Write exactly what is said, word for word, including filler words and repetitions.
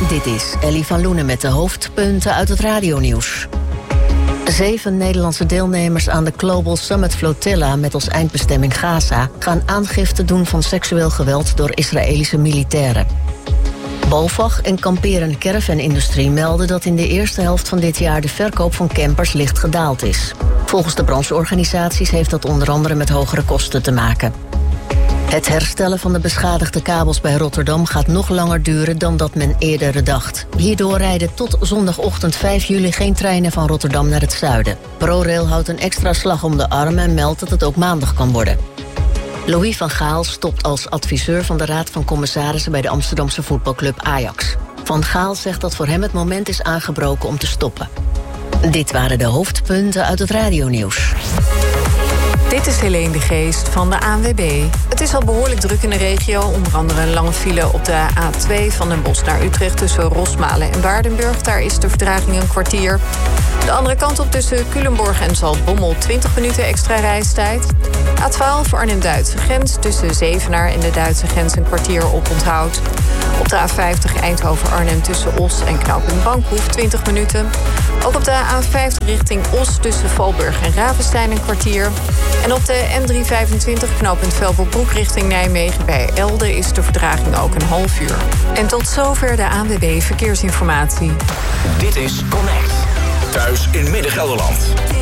Dit is Ellie van Loenen met de hoofdpunten uit het radionieuws. Zeven Nederlandse deelnemers aan de Global Summit Flotilla met als eindbestemming Gaza gaan aangifte doen van seksueel geweld door Israëlische militairen. BOVAG en kampeer- en caravanindustrie melden dat in de eerste helft van dit jaar de verkoop van campers licht gedaald is. Volgens de brancheorganisaties heeft dat onder andere met hogere kosten te maken. Het herstellen van de beschadigde kabels bij Rotterdam gaat nog langer duren dan dat men eerder dacht. Hierdoor rijden tot zondagochtend vijf juli geen treinen van Rotterdam naar het zuiden. ProRail houdt een extra slag om de arm en meldt dat het ook maandag kan worden. Louis van Gaal stopt als adviseur van de Raad van Commissarissen bij de Amsterdamse voetbalclub Ajax. Van Gaal zegt dat voor hem het moment is aangebroken om te stoppen. Dit waren de hoofdpunten uit het radionieuws. Dit is Helene de Geest van de A N W B. Het is al behoorlijk druk in de regio. Onder andere een lange file op de A twee van Den Bosch naar Utrecht tussen Rosmalen en Waardenburg. Daar is de vertraging een kwartier. De andere kant op tussen Culemborg en Zaltbommel twintig minuten extra reistijd. A twaalf Arnhem-Duitse grens tussen Zevenaar en de Duitse grens een kwartier op onthoud. Op de A vijftig Eindhoven-Arnhem tussen Os en knooppunt Bankhoef twintig minuten. Ook op de A vijftig richting Os tussen Valburg en Ravenstein een kwartier. En op de N driehonderdvijfentwintig knooppunt Velperbroek richting Nijmegen bij Elde is de vertraging ook een half uur. En tot zover de A N W B Verkeersinformatie. Dit is Connect. Thuis in Midden-Gelderland.